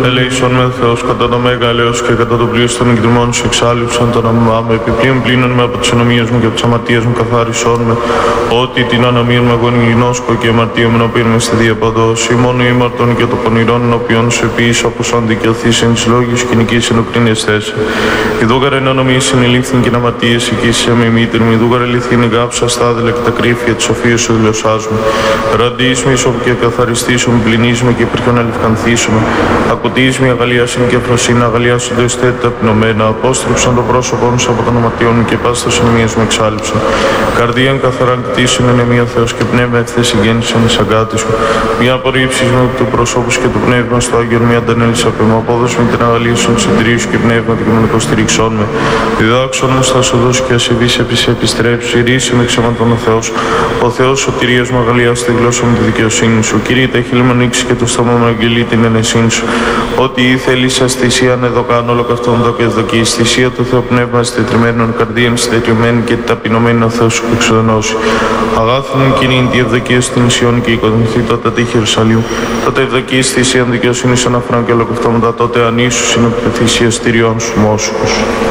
Ελέησον με Θεός κατά το μέγα ελέος και κατά το πλοίο των εκδημών σου εξάλληψαν το όνομά μου. Επιπλέον πλύνον με από τις ανομίες μου και από τις αμαρτίες μου καθάρισόν με. Ότι την ανομία μου εγώ γινώσκω και αμαρτία μου οποίον με στη διαπαδώση. Μόνο ήμαρτον και το πονηρόν οποίον σου επίσης όπως αν δικαιωθείς εν της λόγης και νικής ενοκρίνες θέση. Ιδούγαρε εν ανομίες συνελήφθην και αμαρτίες οικείς με μήτρη μου. Ιδούγαρε λυθήν γάψα στάδελα και τα κρύφια της σοφίας σου δηλωσάζουμε. Ραντείς με ισοπ και καθαριστήσουμε, πλυνίσουμε και υπήρχαν αλευκανθήσουμε. Ακουτείς με αγαλίασιν και αφροσύνη, αγαλιάσονται αισθέτα πνομένα. Απόστρεψαν το πρόσωπό μου από τον αματιών μου και πάστα συνομίας μου εξάλληψαν. Καρδίαν καθαράν κτίσουν είναι μία Θεός και πνεύμα ευθέση γέννησαν εις αγκάτης μου. Μια απορρίψης μου του προσώπου και του πνεύμα στο Άγιον μια αντανέλης απ' εμώ. Απόδοση με την αγαλίασον της εταιρείας και πνεύμα και με υποστηρίξον με. Διδάξον μου στα σοδούς και ασεβείς επιστρέψει. Ρίσε με ξεματών ο Θεός. Ο Θεός σωτηρίας μου αγαλιάσει τη γλώσσα μου τη δικαιοσύνη σου. Κύριε, τα χείλη μου ανοίξει και το στόμα μου αγγελεί την ενεσύνη σου. Ό,τι ήθελε σα θυσίαν εδώ κάνω όλο αυτόν το και δοκεί. Θυσία του Θεού πνεύμα στετριμένων καρδίαν στετριμένη και ταπεινωμένη ο Θεός σου εξοδονώσει. Αγάθουν κοινήν τη ευδοκία στην Ισιών και οικοδομηθεί τότε τη Ιερουσαλήμ. Τότε ευδοκία θυσίαν δικαιοσύνη αναφράν και όλο αυτό μετά τότε ανήσου είναι θυσία στηριών σου μόσχους.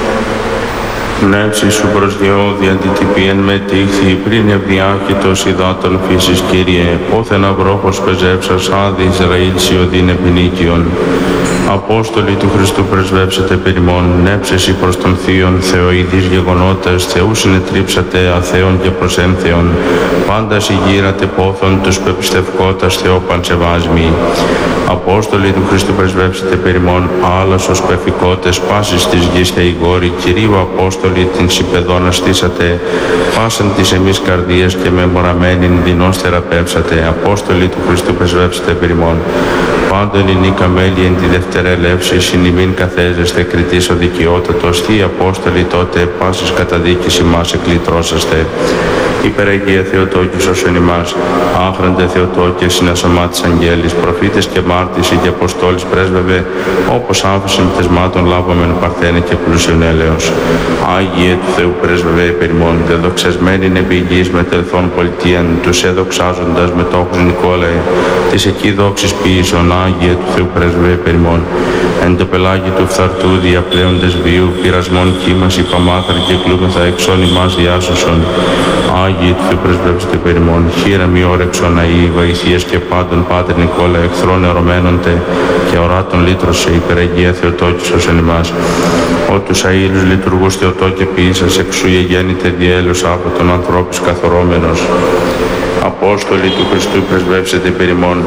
Νεύση σου προς Θεό διαντιτυπίεν με τύχθη πριν ευδιάχυτος υδάτων φύσης Κύριε, πόθεν αυρόχος πεζεύσας άδει Ισραήλ σιωδήν επινίκιον. Απόστολοι του Χριστού πρεσβεύσετε περιμών, νέψεσι προς τον Θείον Θεοειδείς γεγονότες, Θεού συνετρίψατε αθέων και προσένθεων, πάντα συγγύρατε πόθον τους πεπιστευκότας Θεό πανσεβάσμοι. Απόστολοι του Χριστού πρεσβεύσετε περιμών, άλασος πεφικότες, πάσης της γης θεηγόρη, Κυρίου Απόστολοι την συμπεδώνα στήσατε, πάσαν της εμείς καρδίες και μεμοραμένην δεινός θεραπεύσατε. Απόστολοι του Χριστού πρεσβεύσετε περιμών, πάντο ελληνίκα μέλη εν τη δευτερελεύση, συνημήν καθέζεστε κριτής ο δικαιότατος, Θείοι Απόστολοι τότε πάσης καταδίκης ημάς εκλητρώσαστε. Υπεραγία Θεοτόκης όσον ημάς, άχραντε Θεοτόκια συνασωμάτης αγγέλης, προφήτες και μάρτυση και αποστόλης πρέσβευε, όπως άφησαν πτεσμάτων λάβαμεν παρθένε και πλούσιον έλεος. Άγιε του Θεού πρέσβευε υπερημών, δεδοξασμένην επί γης μετελθών πολιτείαν, τους έδοξάζοντας μετόχους Νικόλαε, της εκεί δόξης ποιήσων, Άγιε του Θεού πρέσβευε υπερημών. Εν το πελάγι του φθαρτού διαπλέοντες βίου, πειρασμών κύμας υπαμάθαρ και κλούμεθα εξών ημάς διάσωσον. Άγιοι του Θεού πρεσβεύσετε περιμών, χείρα μη όρεξον αεί, βοηθείες και πάντων Πάτερ Νικόλα εχθρών ερωμένονται και οράτων λύτρωσε υπεραγία Θεοτόκης όσον ημάς. Ό τους αήλους λειτουργούς Θεοτόκε ποιήσας, εξού γέννητε διέλους από τον ανθρώπους καθορώμενος. Απόστολοι του Χριστού πρεσβεύσετε περιμών,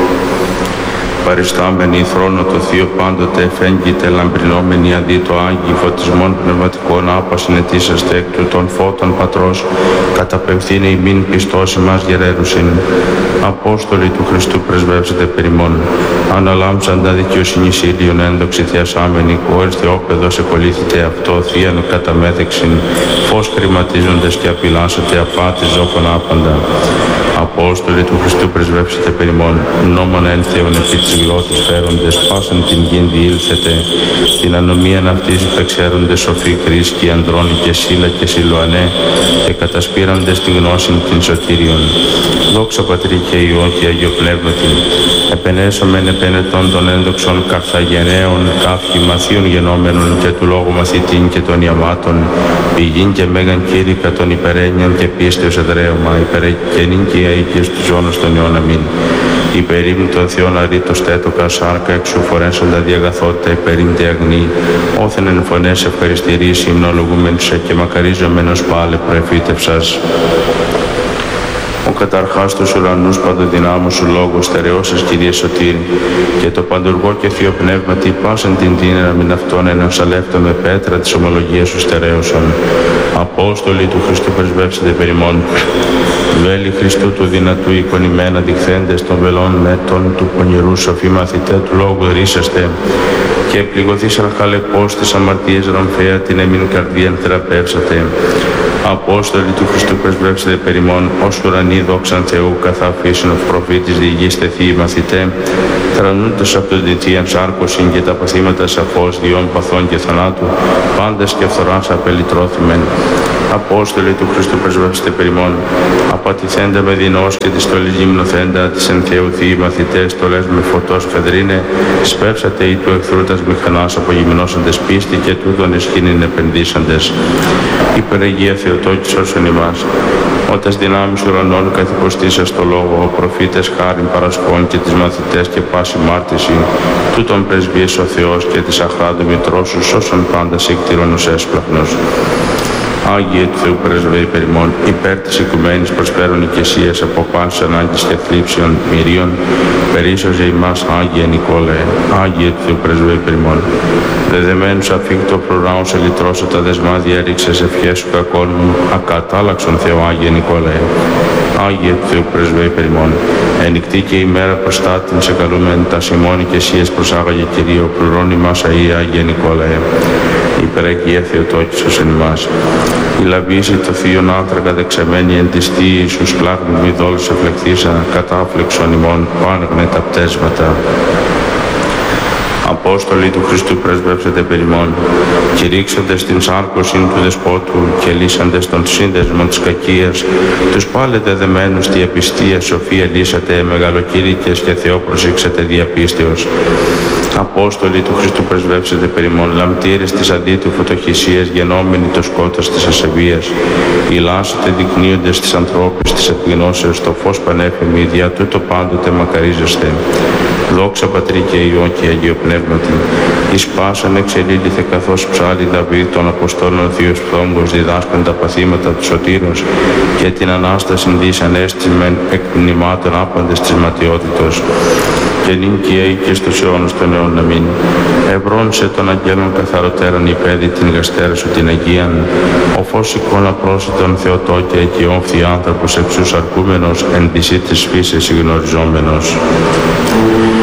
παριστάμενοι θρόνο το Θείο πάντοτε εφέγγιτε λαμπρινόμενοι αντί το Άγιοι φωτισμών πνευματικών άπασιν ετήσαστε εκ του των φώτων Πατρός καταπευθύνε ημίν πιστός ημάς γερέρουσιν. Απόστολοι του Χριστού πρεσβεύσετε περιμών, αναλάμψαντα δικαιοσύνης ήλιον ένδοξη θεασάμενοι, κόρης Θεόπεδος εκολύθητε αυτό θείαν καταμέθεξιν, φως χρηματίζοντες και απειλάσετε απάτης ζώπων άπαντα. Απόστολοι του Χριστού πρεσβεύσετε περιμών, νόμον ένθεων επί της γλώτης φέροντες, πάσαν την γην διήλθετε, την ανομίαν αυτής υπεξέροντες σοφοί Κρίσκοι, Ανδρώνοι και Σύλλα και Σιλουανέ, και κατασπήραντες τη γνώση την σωτήριον. Δόξα Πατρί και Υιό και Αγιο Πνεύματι, επενέσομεν επενετών των ένδοξων Καρθαγενέων, κάφη μαθείων γενόμενων και του λόγου μαθητήν και των ιαμάτων, πηγήν και μέγαν κήρυκα των υπερένιαν και πίστεως εδραίωμα, υπερεκενήν και αίκης του ζώνος των αιών αμήν. Υπερήμνη των Θεών αρήτως τέτοκα σάρκα εξου φορέσοντα διαγαθότητα υπερήμνη αγνή, όθεν εν φωνές ευχαριστηρίες υμνολογούμενουσε και μακαρίζομενος πάλε προεφήτευσας. Ο καταρχάς τους ουρανούς παντοδυνάμου σου λόγος στερεώσας Κύριε Σωτήρη, και το παντουργό και θείο πνεύματι πάσαν την τίνερα μην αυτόν ενωσαλεύτω με πέτρα της ομολογίας σου στερέωσον. Απόστολοι του Χριστού πρεσβεύσετε περιμών, βέλη Χριστού του δυνατού εικονημένα διχθέντες των βελών μέτων του πονηρού σοφοί μαθητέ του λόγου ρίσαστε, και πληγωθείς αρχαλεπώς της αμαρτίας ραμφαία την εμήν καρδίαν θεραπεύσατε. Απόστολοι του Χριστού πρεσβεύσετε περιμών, ως ουρανοί δόξαν Θεού καθ' αφήσιν ο προφήτης διηγήστε θείοι μαθητέ, τρανούντες από τον τιτίαν σάρκωσιν και τα παθήματα σαφώς διών παθών και θανάτου, πάντες και φθοράς απελυτρώθημεν. Απόστολοι του Χριστού πρεσβεύστε περιμών, απατηθέντα με δεινός και τη στολή γυμνοθέντα, της εν Θεουθή μαθητές στολές με φωτός φεδρίνε, σπεύσατε ή του εχθρούτας μηχανάς απογυμνώσαντες πίστη και τούτον εσχήνην επενδύσαντες. Υπεραγία Θεοτόκης όσον ημάς, ότας δυνάμεις ουρανών καθυποστήσας το λόγο, ο προφήτες χάριν παρασχών και τις μαθητές και πάση μάρτυση, τούτον πρεσβείες ο Θεός και της αχράντου μητρός σου, σώσον πάντα σύκτηρον έσπλαχνος. Άγιε του Θεού πρεσβεύει περιμών, υπέρ της οικουμένης προσφέρων οικεσίας από πάσης ανάγκης και θλίψεων μυρίων, περίσσοζε ημάς Άγιε Νικόλαε, Άγιε του Θεού πρεσβεύει περιμών. Δεδεμένους αφήκτο προυράους ελυτρώσω τα δεσμά διέριξες ευχές σου κακών μου, ακατάλαξον Θεό Άγιε Νικόλαε. Άγιε του Θεού πρεσβεύει περιμών. Ενικτή και ημέρα προστάτην σε καλούμεν τα σημών οικεσίες προσάγαγε Κυρίω, πληρώνει μας αΐ Άγιε Νικόλαε. Υπεραγία Θεοτόκης όσον ημάς. Η λαβήση το θείον άνθρακα δεξεμένη εν της θείη Ιησούς πλάγνη μη δόλους εφλεκθήσα, κατάφλεξον ημών πάνεγνε τα πτέσματα. Απόστολοι του Χριστού πρεσβεύσετε περιμών, κηρύξαντες την σάρκωσιν του Δεσπότου και λύσαντες τον σύνδεσμον της κακίας, τους πάλετε δεμένους τη απιστία σοφία λύσατε, μεγαλοκήρυκες και Θεό προσήξατε διαπίστεως. Απόστολοι του Χριστού πρεσβεύσετε περιμών, λαμπτήρες της αντίτου φωτοχυσίας γενόμενοι το σκότος της ασεβίας, ηλάσετε δεικνύοντες της ανθρώπης της επιγνώσεως το φως πανέφημη, δια τούτο πάντοτε μακαρίζεστε. Δόξα Πατρί και Υιό και Αγίο Πνεύματι, εις πάσαν εξελίληθε καθώς ψάλλει Δαβίδ των Αποστόλων Θείος Πθόγκος διδάσκον τα παθήματα του Σωτήρος και την Ανάσταση δις ανέστημεν εκ μνημάτων άπαντες της ματιότητος. Και νυν και στους αιώνους των αιώνων αμήν. Ευρώνησε των αγγέλων καθαροτέραν υπέδι την γαστέρα σου την Αγίαν, ο φως εικόνα πρόσιτον Θεοτόκια και όμφθη άνθρωπος εξούς αρκούμενος εν της φύσης γνωριζόμενος.